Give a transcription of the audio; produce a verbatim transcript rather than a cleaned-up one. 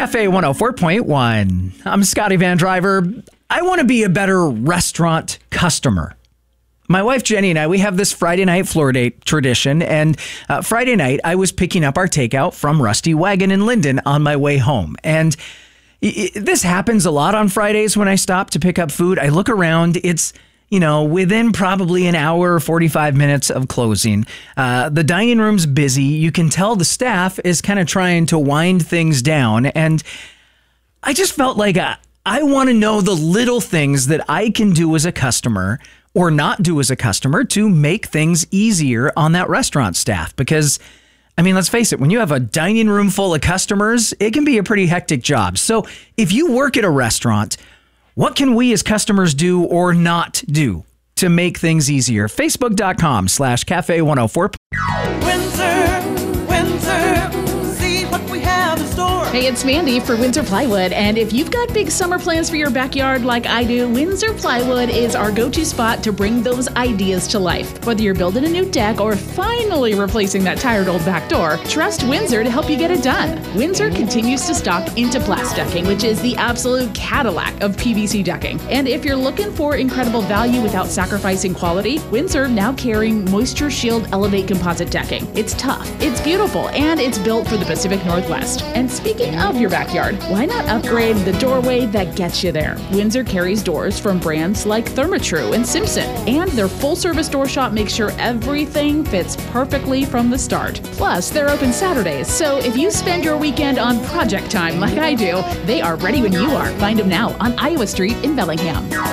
Cafe one oh four point one. I'm Scotty Van Driver. I want to be a better restaurant customer. My wife Jenny and I, we have this Friday night floor date tradition, and uh, Friday night I was picking up our takeout from Rusty Wagon in Linden on my way home. And it, it, this happens a lot on Fridays when I stop to pick up food. I look around, it's, you know, within probably an hour, forty-five minutes of closing. Uh, the dining room's busy. You can tell the staff is kind of trying to wind things down. And I just felt like I, I want to know the little things that I can do as a customer or not do as a customer to make things easier on that restaurant staff. Because, I mean, let's face it, when you have a dining room full of customers, it can be a pretty hectic job. So if you work at a restaurant, what can we as customers do or not do to make things easier? Facebook.com slash Cafe 104. Windsor, Windsor, see what we have in store. Hey, it's Mandy for Windsor Plywood, and if you've got big summer plans for your backyard like I do, Windsor Plywood is our go-to spot to bring those ideas to life. Whether you're building a new deck or finally replacing that tired old back door, trust Windsor to help you get it done. Windsor continues to stock Interplast decking, which is the absolute Cadillac of P V C decking. And if you're looking for incredible value without sacrificing quality, Windsor now carrying Moisture Shield Elevate composite decking. It's tough, it's beautiful, and it's built for the Pacific Northwest. And speaking of your backyard, why not upgrade the doorway that gets you there? Windsor carries doors from brands like Therma-Tru and Simpson, and their full-service door shop makes sure everything fits perfectly from the start. Plus, they're open Saturdays, so if you spend your weekend on project time like I do, they are ready when you are. Find them now on Iowa Street in Bellingham.